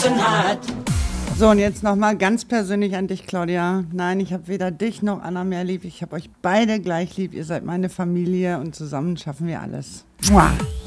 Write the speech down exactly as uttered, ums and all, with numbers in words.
Herzen hat. So, und jetzt nochmal ganz persönlich an dich, Claudia. Nein, ich habe weder dich noch Anna mehr lieb. Ich habe euch beide gleich lieb. Ihr seid meine Familie und zusammen schaffen wir alles. Mua.